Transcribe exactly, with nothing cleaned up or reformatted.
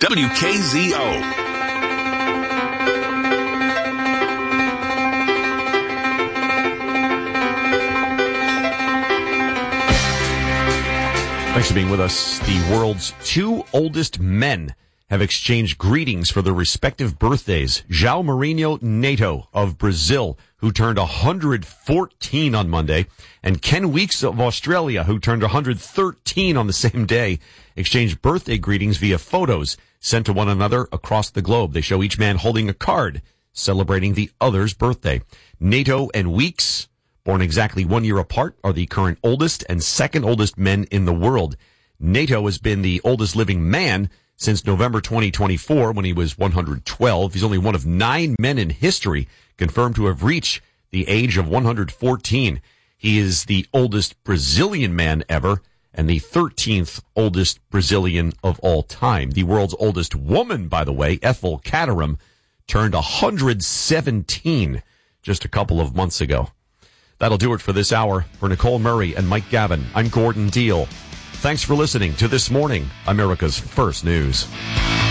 W K Z O. Thanks for being with us. The world's two oldest men have exchanged greetings for their respective birthdays. João Mourinho Neto of Brazil, who turned one hundred fourteen on Monday, and Ken Weeks of Australia, who turned one hundred thirteen on the same day, exchanged birthday greetings via photos sent to one another across the globe. They show each man holding a card celebrating the other's birthday. Neto and Weeks, born exactly one year apart, are the current oldest and second oldest men in the world. Neto has been the oldest living man since November twenty twenty-four, when he was one hundred twelve. He's only one of nine men in history confirmed to have reached the age of one hundred fourteen. He is the oldest Brazilian man ever and the thirteenth oldest Brazilian of all time. The world's oldest woman, by the way, Ethel Caterham, turned one hundred seventeen just a couple of months ago. That'll do it for this hour. For Nicole Murray and Mike Gavin, I'm Gordon Deal. Thanks for listening to This Morning, America's First News.